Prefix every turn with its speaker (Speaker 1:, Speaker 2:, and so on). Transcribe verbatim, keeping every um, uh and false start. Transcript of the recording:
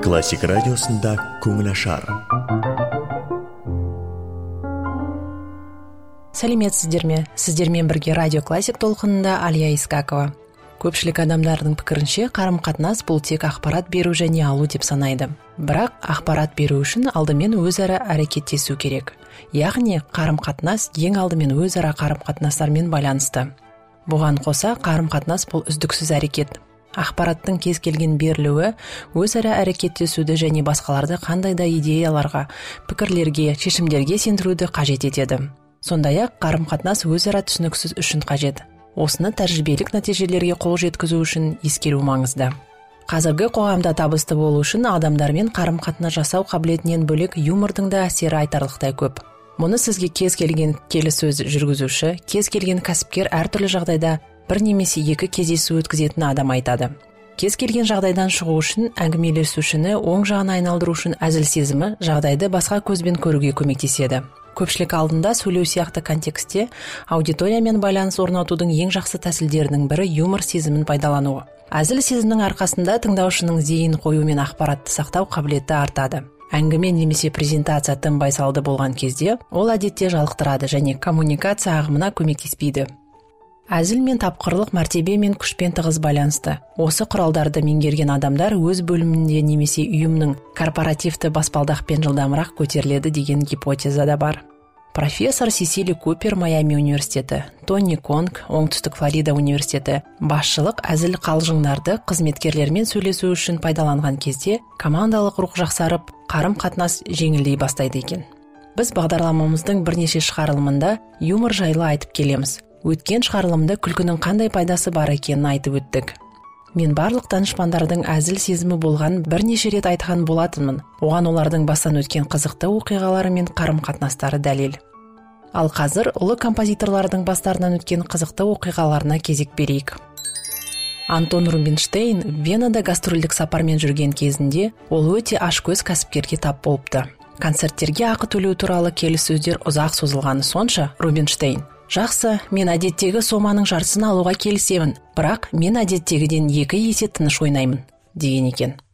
Speaker 1: Классик радиосында көңіл ашар.
Speaker 2: Сәлеметсіздер ме? Сіздермен бірге радио классик толқынында Алия Искакова. Көпшілік адамдардың пікірінше қарым-қатынас бұл тек ақпарат беру және алу деп санайды. Бірақ ақпарат беру үшін алдымен өзара әрекеттесу керек. Яғни қарым-қатынас ең алдымен өзара қарым-қатынастармен байланысты. Бұған қоса қарым-қатынас бұл үздіксіз әрекет. Ақпараттың кез келген берілуі өзара әрекеттесуді және басқаларды қандай да идеяларға, пікірлерге, шешімдерге сендіруді қажет етеді. Сондай-ақ қарым-қатынас өзара түсініксіз үшін қажет. Осыны тәжірибелік нәтижелерге қол жеткізу үшін ескеру маңызды. Қазіргі қоғамда табысты болу үшін адамдармен қарым-қатынас жасау қабілетінен бөлек юмордың да әсері айтарлықтай көп. Мұны сізге кез келген келіссөз жүргізуші, кез келген кәсіпкер әртүрлі жағдайда бір немесе екі кездесу өткізетін адам айтады. Кез келген жағдайдан шығу үшін әңгімелесушіні оң жағына айналдыру үшін әзіл сезімі жағдайды басқа көзбен көруге көмектеседі. Көпшілік алдында сөйлеу сияқты контексте аудиториямен байланыс орнатудың ең жақсы тәсілдерінің бірі юмор сезімін пайдалану. Әзіл сезімнің арқасында тыңдаушының зейін қою мен ақпаратты сақтау қабілеті артады. Әңгіме немесе презентация тым байсалды болған кезде ол әдетте жалықтырады және коммуникация ағымына көмектеспейді. Әзіл мен тапқырлық мәртебе мен күшпен тығыз байланысты. Осы құралдарды меңгерген адамдар өз бөлімінде немесе ұйымның корпоративті баспалдақпен жылдамырақ көтеріледі деген гипотеза да бар. Профессор Сесили Купер, Майами университеті, Тони Конг, Оңтүстік Флорида университеті басшылық әзіл қалжыңдарды қызметкерлермен сөйлесу үшін пайдаланған кезде командалық рух жақсарып, қарым-қатынас жеңілдей бастайды екен. Біз бағдарламамыздың бірнеше шығарылымында юмор жайлы айтып келеміз. Өткен шығарылымда күлкінің қандай пайдасы бар екенін айтып өттік. Мен барлық данышпандардың әзіл сезімі болған бірнеше рет айтқан болатынмын. Оған олардың бастан өткен қызықты оқиғалары мен қарым-қатынастары дәлел. Ал қазір ұлы композиторлардың бастарынан өткен қызықты оқиғаларына кезек берейік. Антон Рубинштейн Венада гастрольдік сапармен жүрген кезінде ол өте ашкөз кәсіпкерге тап болыпты. Концерттерге ақы төлеу туралы келіссөздер ұзақ созылғаны сонша Рубинштейн: «Жақсы, мен әдеттегі соманың жартысын алуға келісемін, бірақ мен әдеттегіден екі есе тыныш ойнаймын», деген екен.